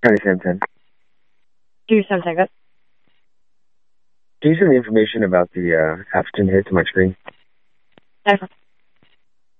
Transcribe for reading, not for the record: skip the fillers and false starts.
County San 10. Do your 7 Tango. Can you send me information about the Afton hit to my screen? Never.